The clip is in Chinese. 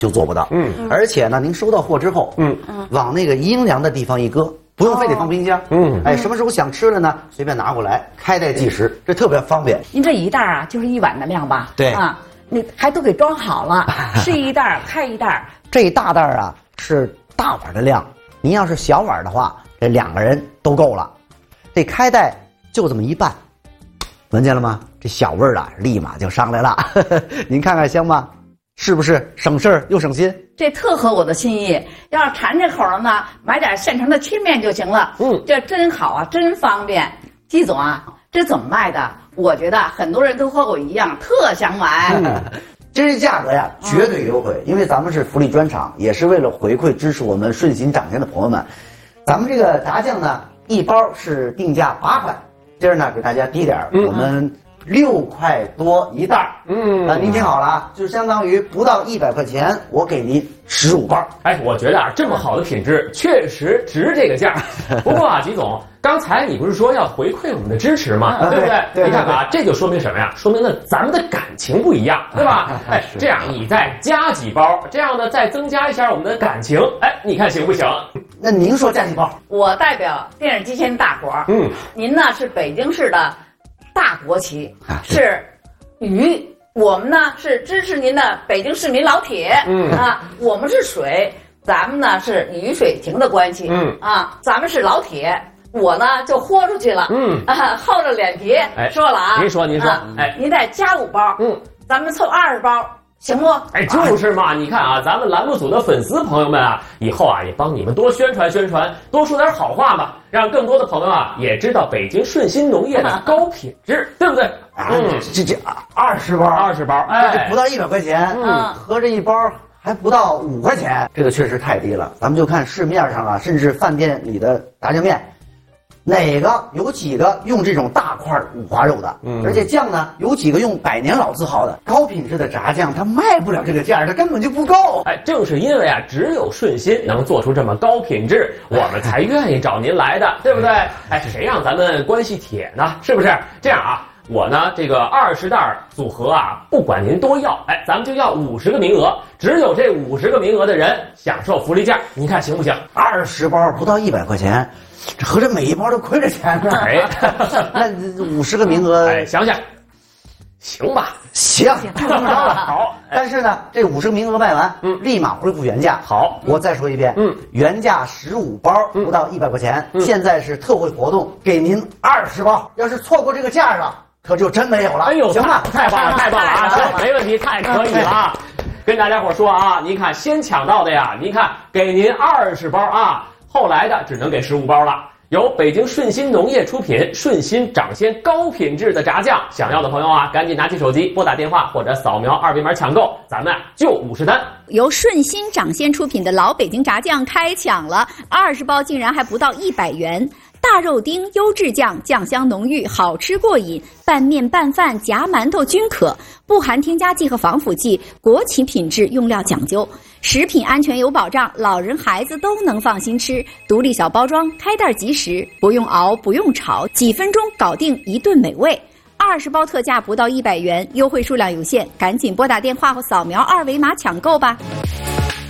就做不到。而且呢，您收到货之后，往那个阴凉的地方一搁，不用非得放冰箱。什么时候想吃了呢？随便拿过来，开袋即食，这特别方便。 您这一袋啊，就是1碗的量吧？ 对啊，你还都给装好了，是一袋开一袋。 这一大袋啊是大碗的量，您要是小碗的话，这2个人都够了。这开袋就这么一拌，闻见了吗？这小味儿啊，立马就上来了。您看看香吗？是不是省事儿又省心？ 这特合我的心意。要是馋这口了呢，买点现成的切面就行了。这真好啊，真方便。季总啊，这怎么卖的？我觉得很多人都和我一样，特想买。 这价格呀，绝对优惠，因为咱们是福利专场，也是为了回馈支持我们顺心掌鲜的朋友们。咱们这个炸酱呢，一包是定价8块，今儿呢给大家低点儿，我们6块多一袋。您听好了啊，就相当于不到100块钱，我给您15包。 哎，我觉得啊，这么好的品质，确实值这个价。不过啊，吉总，刚才你不是说要回馈我们的支持吗？对不对？ 对， 你看看啊，这就说明什么呀？说明呢咱们的感情不一样，对吧？哎，这样你再加几包，这样呢再增加一下我们的感情。哎，你看行不行？ 那您说加几包？ 我代表电视机前的大伙儿，您呢是北京市的大国旗，是鱼。我们呢是支持您的北京市民老铁，我们是水，咱们呢是鱼水情的关系，咱们是老铁，我呢就豁出去了，厚着脸皮说了啊， 您说， 您再加5包，咱们凑20包。行不？ 哎，就是嘛！你看啊，咱们栏目组的粉丝朋友们啊，以后啊也帮你们多宣传宣传，多说点好话嘛，让更多的朋友啊也知道北京顺心农业的高品质，对不对？ 这20包 ，20包，哎， 这不到100块钱，合着一包还不到5块钱，这个确实太低了。咱们就看市面上啊，甚至饭店里的炸酱面。有几个用这种大块五花肉的，而且酱呢有几个用100年老字号的高品质的炸酱，它卖不了这个价，它根本就不够。 哎，正是因为啊，只有顺心能做出这么高品质，我们才愿意找您来的，对不对？哎，谁让咱们关系铁呢？是不是？这样啊，我呢这个20袋组合啊，不管您多要，哎，咱们就要50个名额，只有这50个名额的人享受福利价，您看行不行 ？20包不到100块钱。这合着每一包都亏着钱呢。 哎， 那50个名额， 哎，想想，行吧？ 行，这么着了。 好， 但是呢，这50个名额卖完，立马恢复原价。 好， 我再说一遍，原价15包不到100块钱，现在是特惠活动，给您20包。要是错过这个价了，可就真没有了。 哎呦， 行吧， 太棒了，太棒了啊！行，没问题，太可以了啊！跟大家伙说啊，您看先抢到的呀，您看给您20包啊。后来的只能给15包了。由北京顺心农业出品，顺心掌鲜高品质的炸酱，想要的朋友啊，赶紧拿起手机拨打电话或者扫描2维码抢购，咱们就50单。 由顺心掌鲜出品的老北京炸酱开抢了，20包竟然还不到100元。大肉丁优质酱，酱香浓郁，好吃过瘾，拌面拌饭夹馒头均可，不含添加剂和防腐剂，国企品质，用料讲究，食品安全有保障，老人孩子都能放心吃。独立小包装，开袋即食，不用熬不用炒，几分钟搞定一顿美味。20包特价不到100元，优惠数量有限，赶紧拨打电话或扫描2维码抢购吧。